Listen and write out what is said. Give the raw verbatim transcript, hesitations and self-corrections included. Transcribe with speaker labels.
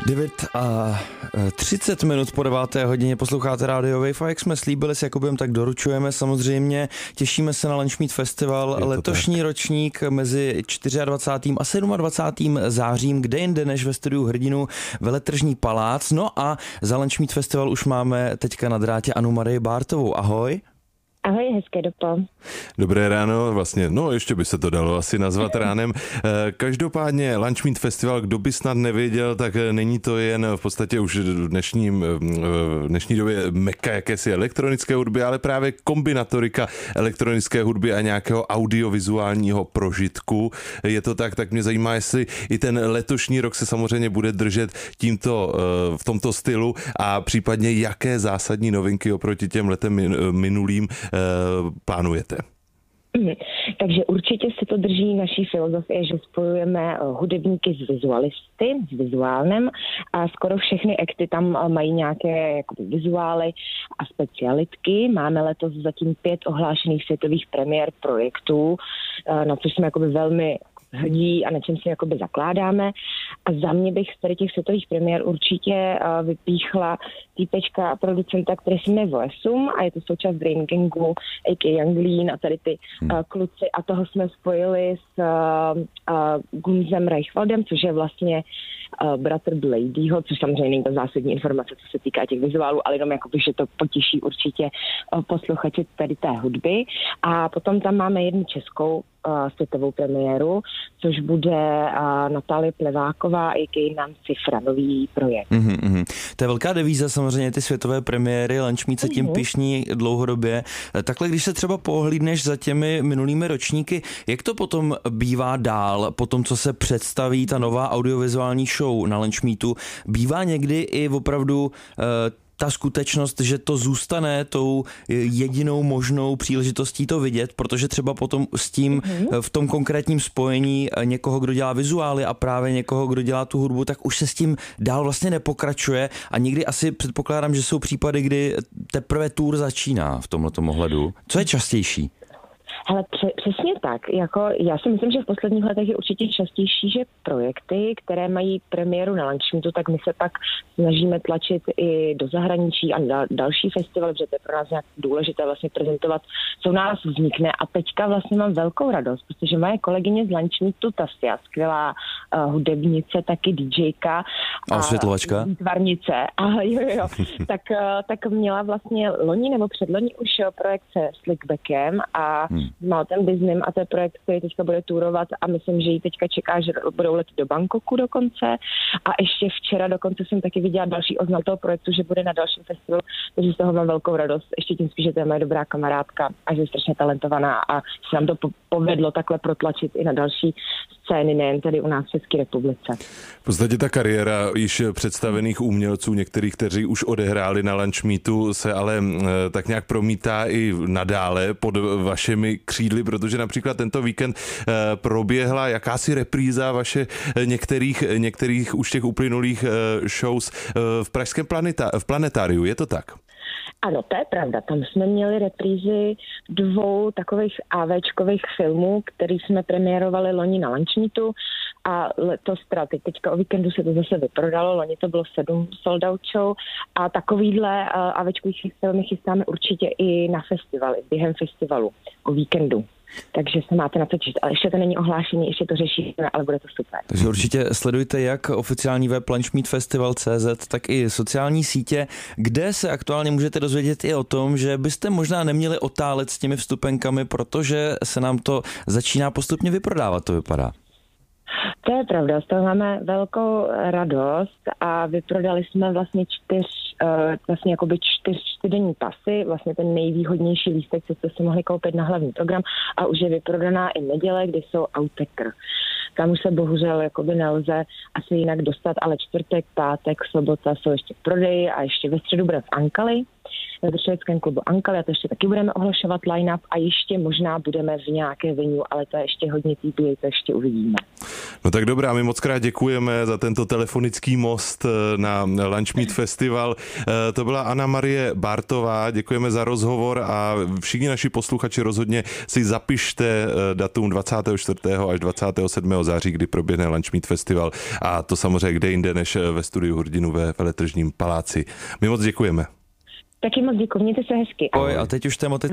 Speaker 1: devět a třicet minut po deváté hodině posloucháte Radio Wave a jak jsme slíbili s Jakubem, tak doručujeme samozřejmě. Těšíme se na Lunch Meet Festival, letošní tak. ročník mezi dvacátým čtvrtým a dvacátým sedmým zářím, kde jinde než ve studiu Hrdinu Veletržní palác. No a za Lunch Meet Festival už máme teďka na drátě Anu Marii Bártovou. Ahoj.
Speaker 2: Ahoj, hezké dopoledne.
Speaker 3: Dobré ráno, vlastně, no ještě by se to dalo asi nazvat ránem. Každopádně Lunch Meet Festival, kdo by snad nevěděl, tak není to jen v podstatě už v dnešním, v dnešní době meka jakési elektronické hudby, ale právě kombinatorika elektronické hudby a nějakého audiovizuálního prožitku. Je to tak, tak mě zajímá, jestli i ten letošní rok se samozřejmě bude držet tímto, v tomto stylu a případně jaké zásadní novinky oproti těm letem minulým plánujete?
Speaker 2: Takže určitě se to drží naší filozofie, že spojujeme hudebníky s vizualisty, s vizuálem a skoro všechny akty tam mají nějaké jakoby, vizuály a specialitky. Máme letos zatím pět ohlášených světových premiér projektů, na což jsme jakoby velmi hrdí a na čem si jakoby zakládáme. A za mě bych z tady těch světových premiér určitě uh, vypíchla týpečka a producenta, který se jmenuje Voesum a je to součást Brain Gangu, a ká Young Lean a tady ty uh, kluci a toho jsme spojili s uh, uh, Gunzem Reichwaldem, což je vlastně uh, bratr Bladyho, což samozřejmě není to zásadní informace, co se týká těch vizuálů, ale jenom jakoby, že to potěší určitě uh, posluchače tady té hudby. A potom tam máme jednu českou Uh, světovou premiéru, což bude uh, Natálie Pleváková a ká Nancy Franový projekt.
Speaker 1: Mm-hmm, mm-hmm. To je velká devíza samozřejmě ty světové premiéry, Lunch Meet se tím mm-hmm. pyšní dlouhodobě. Takhle, když se třeba pohlídneš za těmi minulými ročníky, jak to potom bývá dál, po tom, co se představí ta nová audiovizuální show na Lunch Meetu, bývá někdy i opravdu uh, ta skutečnost, že to zůstane tou jedinou možnou příležitostí to vidět, protože třeba potom s tím mm-hmm. v tom konkrétním spojení někoho, kdo dělá vizuály a právě někoho, kdo dělá tu hudbu, tak už se s tím dál vlastně nepokračuje a někdy asi předpokládám, že jsou případy, kdy teprve tour začíná v tomhletom ohledu. Co je častější?
Speaker 2: Hele, přesně tak. Jako, já si myslím, že v posledních letech je určitě častější, že projekty, které mají premiéru na Lunch Meetu, tak my se pak snažíme tlačit i do zahraničí a na další festivaly, protože to je pro nás nějak důležité vlastně prezentovat, co u nás vznikne. A teďka vlastně mám velkou radost, protože moje kolegyně z Lunch Meetu, Tasia, skvělá uh, hudebnice, taky DJka.
Speaker 1: A osvětlovačka.
Speaker 2: Výtvarnice. A jo, jo, jo. tak, uh, tak měla vlastně loni nebo předloni už projekt se Slickbackem a hmm. s Maltem Disneym a to je projekt, který teďka bude tourovat a myslím, že ji teďka čeká, že budou letět do Bangkoku dokonce a ještě včera dokonce jsem taky viděla další oznam toho projektu, že bude na dalším festivalu, takže z toho mám velkou radost. Ještě tím spíš, že to je moje dobrá kamarádka a že je strašně talentovaná a se nám to povedlo takhle protlačit i na další scény, nejen tady u nás v České republice.
Speaker 3: V podstatě ta kariéra již představených umělců, některých, kteří už odehráli na Lunch Meetu, se ale tak nějak promítá i nadále pod vašimi křídly, protože například tento víkend proběhla jakási repríza vaše některých, některých už těch uplynulých shows v pražském planeta, v planetáriu, je to tak?
Speaker 2: Ano, to je pravda. Tam jsme měli reprízy dvou takových AVčkových filmů, který jsme premiérovali loni na Lunch Meetu a letos teda teď, teďka o víkendu se to zase vyprodalo, loni to bylo sedm sold out show a takovýhle AVčkových filmy chystáme určitě i na festivaly, během festivalu o víkendu. Takže se máte na to číst, ale ještě to není ohlášení, ještě to řešíme, ale bude to super.
Speaker 1: Takže určitě sledujte jak oficiální web Lunch Meet Festival tečka cé zet, tak i sociální sítě, kde se aktuálně můžete dozvědět i o tom, že byste možná neměli otálet s těmi vstupenkami, protože se nám to začíná postupně vyprodávat, to vypadá.
Speaker 2: To je pravda, z toho máme velkou radost a vyprodali jsme vlastně čtyř, vlastně jakoby čtyř čtyřdenní pasy, vlastně ten nejvýhodnější lístek, co jste si mohli koupit na hlavní program a už je vyprodaná i neděle, kdy jsou Outekr. Tam už se bohužel jakoby nelze asi jinak dostat, ale čtvrtek, pátek, sobota jsou ještě v prodeji a ještě ve středu bude v Ankali ve Vršovickém klubu Ankal, a to ještě taky budeme ohlašovat line-up a ještě možná budeme v nějaké venue, ale to je ještě hodně týdny, to ještě uvidíme.
Speaker 3: No tak dobrá, my moc krát děkujeme za tento telefonický most na Lunch Meet Festival. To byla Anna Marie Bartová, děkujeme za rozhovor a všichni naši posluchači rozhodně si zapište datum dvacátého čtvrtého až dvacátého sedmého září, kdy proběhne Lunch Meet Festival, a to samozřejmě kde jinde než ve studiu Hrdinu ve Veletržním paláci. My moc děkujeme.
Speaker 2: Taky moc děkuji, mějte se hezky.
Speaker 1: Oj, a teď už téma